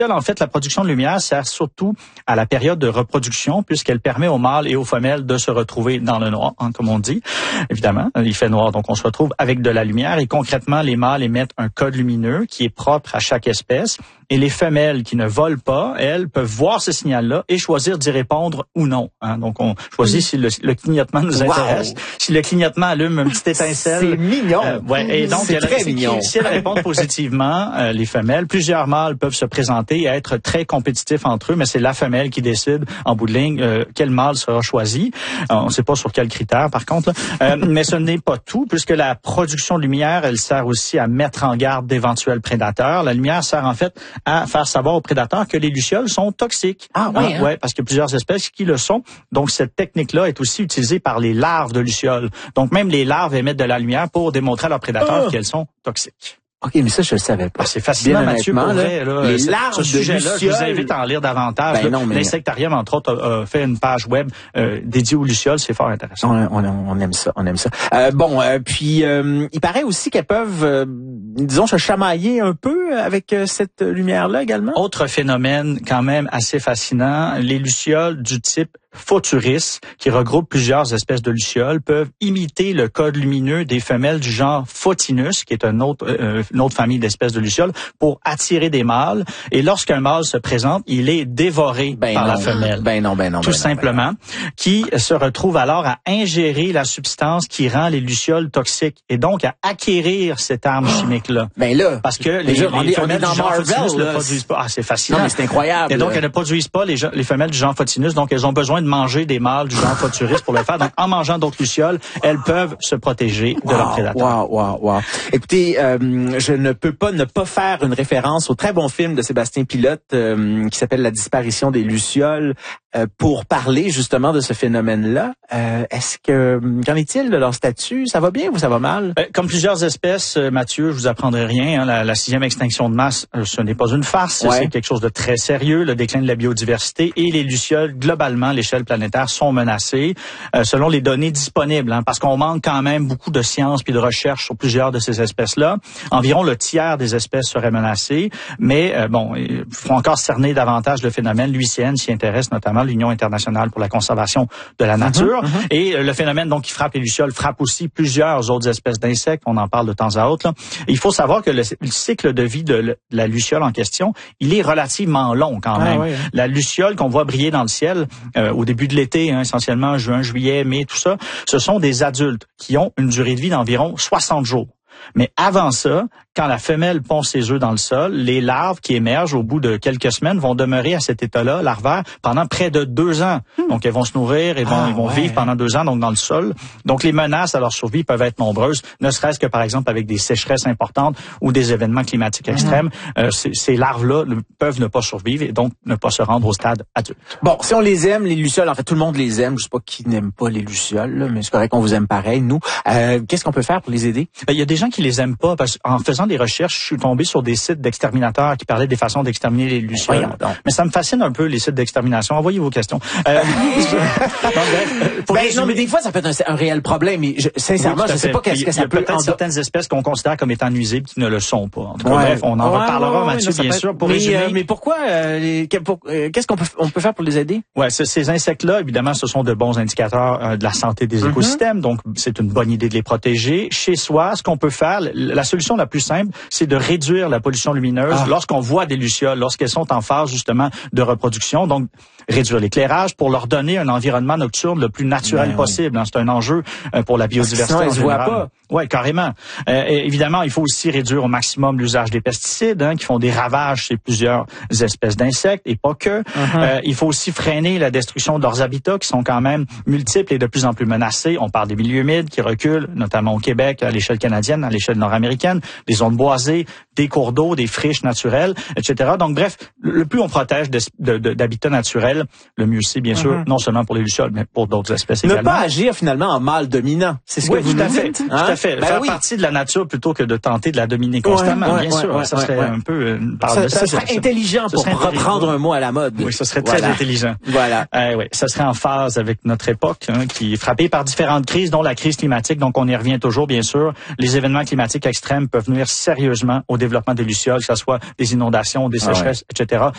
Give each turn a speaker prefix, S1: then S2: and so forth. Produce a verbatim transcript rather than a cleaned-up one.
S1: En fait, la production de lumière sert surtout à la période de reproduction, puisqu'elle permet aux mâles et aux femelles de se retrouver dans le noir, hein, comme on dit. Évidemment, il fait noir, donc on se retrouve avec de la lumière. Et concrètement, les mâles émettent un code lumineux qui est propre à chaque espèce. Et les femelles qui ne volent pas, elles, peuvent voir ce signal-là et choisir d'y répondre ou non. Hein. Donc, on choisit mmh. si le, le clignotement nous
S2: wow.
S1: intéresse. Si le clignotement allume une petite étincelle.
S2: C'est mignon.
S1: Euh, ouais, et donc,
S2: c'est
S1: elle,
S2: très mignon.
S1: Si elles répondent positivement, euh, les femelles, plusieurs mâles peuvent se présenter et être très compétitifs entre eux, mais c'est la femelle qui décide, en bout de ligne, euh, quel mâle sera choisi. Euh, on ne sait pas sur quel critère, par contre. Euh, mais ce n'est pas tout, puisque la production de lumière, elle sert aussi à mettre en garde d'éventuels prédateurs. La lumière sert, en fait, à faire savoir aux prédateurs que les lucioles sont toxiques.
S2: Ah oui, hein?
S1: Ouais, parce qu'il y a plusieurs espèces qui le sont. Donc, cette technique-là est aussi utilisée par les larves de lucioles. Donc, même les larves émettent de la lumière pour démontrer à leurs prédateurs
S2: oh.
S1: qu'elles sont toxiques.
S2: OK, mais ça, je le savais pas.
S1: Ah, c'est fascinant, Mathieu, pour vrai. Là,
S2: les
S1: ce,
S2: larves
S1: ce sujet-là,
S2: de
S1: je vous invite à en lire davantage.
S2: Ben non, mais...
S1: L'Insectarium, entre autres, a, a fait une page web euh, dédiée aux lucioles. C'est fort intéressant.
S2: On, on, on aime ça, on aime ça. Euh, bon, euh, puis euh, il paraît aussi qu'elles peuvent, euh, disons, se chamailler un peu avec euh, cette lumière-là également.
S1: Autre phénomène quand même assez fascinant, les lucioles du type Photuris, qui regroupe plusieurs espèces de lucioles, peuvent imiter le code lumineux des femelles du genre Photinus, qui est une autre, euh, une autre famille d'espèces de lucioles, pour attirer des mâles. Et lorsqu'un mâle se présente, il est dévoré
S2: ben
S1: par
S2: non,
S1: la femelle.
S2: Ben non, ben non.
S1: Tout
S2: ben
S1: simplement,
S2: non, ben non.
S1: qui se retrouve alors à ingérer la substance qui rend les lucioles toxiques et donc à acquérir cette arme oh, chimique-là.
S2: Ben là,
S1: parce que les,
S2: les,
S1: les
S2: est,
S1: femelles du genre Photinus ne produisent pas. Ah, c'est fascinant.
S2: Non, mais c'est incroyable.
S1: Et donc, elles ne produisent pas les, les femelles du genre Photinus, donc elles ont besoin de manger des mâles du genre Photuris pour le faire. Donc, en mangeant d'autres lucioles, elles peuvent se protéger
S2: wow,
S1: de leurs prédateurs.
S2: Wow, wow, wow. Écoutez, euh, je ne peux pas ne pas faire une référence au très bon film de Sébastien Pilote euh, qui s'appelle La disparition des lucioles euh, pour parler justement de ce phénomène-là. Euh, est-ce que, qu'en est-il de leur statut? Ça va bien ou ça va mal?
S1: Euh, comme plusieurs espèces, euh, Mathieu, je vous apprendrai rien. Hein, la, la sixième extinction de masse, euh, ce n'est pas une farce. Ouais. C'est quelque chose de très sérieux. Le déclin de la biodiversité et les lucioles, globalement, à l'échelle planétaire, sont menacées. Euh, selon les données disponibles, hein, parce qu'on manque quand même beaucoup de sciences puis de recherches sur plusieurs de ces espèces-là. Environ le tiers des espèces seraient menacées, mais euh, bon, il faut encore cerner davantage le phénomène. L'U I C N s'y intéresse, notamment l'Union internationale pour la conservation de la nature. Mm-hmm, mm-hmm. Et euh, le phénomène donc qui frappe les lucioles frappe aussi plusieurs autres espèces d'insectes. On en parle de temps à autre. Là. Il faut savoir que le, le cycle de vie de, le, de la luciole en question, il est relativement long quand même. Ah, oui, hein. La luciole qu'on voit briller dans le ciel euh, au début de l'été, hein, essentiellement juin, juillet, mai, tout ça, ce sont des adultes qui ont une durée de vie d'environ soixante jours. Mais avant ça, quand la femelle pond ses œufs dans le sol, les larves qui émergent au bout de quelques semaines vont demeurer à cet état-là, larvaire, pendant près de deux ans. Hmm. Donc, elles vont se nourrir et vont, ah, ils vont ouais. vivre pendant deux ans donc dans le sol. Donc, les menaces à leur survie peuvent être nombreuses, ne serait-ce que, par exemple, avec des sécheresses importantes ou des événements climatiques extrêmes. Hmm. Euh, ces, ces larves-là peuvent ne pas survivre et donc ne pas se rendre au stade adulte.
S2: Bon, si on les aime, les lucioles, en fait, tout le monde les aime. Je sais pas qui n'aime pas les lucioles, là, mais c'est correct qu'on vous aime pareil, nous. Euh, qu'est-ce qu'on peut faire pour les aider?
S1: Ben, il y a des gens qui les aiment pas parce qu'en faisant des recherches, je suis tombé sur des sites d'exterminateurs qui parlaient des façons d'exterminer les lucioles. Oui, mais ça me fascine un peu les sites d'extermination. Envoyez vos questions. Euh, donc, bref,
S2: ben, non, mais des fois ça peut être un, un réel problème. Mais je, sincèrement, oui, je sais pas qu'est-ce que ça peut.
S1: Il y a peut-être certaines espèces qu'on considère comme étant nuisibles qui ne le sont pas. En tout cas, ouais. bref, on en ouais, reparlera, ouais, Mathieu, bien sûr, pour
S2: mais,
S1: résumer.
S2: Euh, mais pourquoi euh, les, pour, euh, qu'est-ce qu'on peut on peut faire pour les aider?
S1: Ouais, ce, ces insectes-là, évidemment, ce sont de bons indicateurs euh, de la santé des mm-hmm. écosystèmes. Donc, c'est une bonne idée de les protéger. Chez soi, ce qu'on peut faire, la solution la plus simple, c'est de réduire la pollution lumineuse ah. lorsqu'on voit des lucioles, lorsqu'elles sont en phase justement de reproduction. Donc, réduire l'éclairage pour leur donner un environnement nocturne le plus naturel ben, possible. Oui. C'est un enjeu pour la biodiversité.
S2: Sinon,
S1: en
S2: elles se voient pas.
S1: Oui, carrément. Euh, évidemment, il faut aussi réduire au maximum l'usage des pesticides hein, qui font des ravages chez plusieurs espèces d'insectes et pas que. Uh-huh. Euh, il faut aussi freiner la destruction de leurs habitats qui sont quand même multiples et de plus en plus menacés. On parle des milieux humides qui reculent, notamment au Québec, à l'échelle canadienne, à l'échelle nord-américaine, des zones boisées, des cours d'eau, des friches naturelles, et cetera. Donc, bref, le plus on protège de, de, de, d'habitats naturels, le mieux c'est, bien sûr, uh-huh. non seulement pour les lucioles, mais pour d'autres espèces
S2: ne
S1: également.
S2: Ne pas agir finalement en mâle dominant. C'est ce
S1: oui,
S2: que vous
S1: tout à
S2: nous
S1: fait,
S2: dites.
S1: Tout à fait. Ben Faire oui. partie de la nature plutôt que de tenter de la dominer constamment, ouais, ouais, bien ouais, sûr. Ouais, ça serait ouais, un peu une part
S2: ça,
S1: de
S2: ça. Ça serait intelligent pour serait reprendre un mot à la mode.
S1: Oui, ça serait très
S2: voilà.
S1: intelligent.
S2: Voilà.
S1: Euh, oui, ça serait en phase avec notre époque, hein, qui est frappée par différentes crises, dont la crise climatique. Donc, on y revient toujours, bien sûr. Les événements climatiques extrêmes peuvent nuire sérieusement au développement des lucioles, que ce soit des inondations, des sécheresses, ah ouais. et cetera.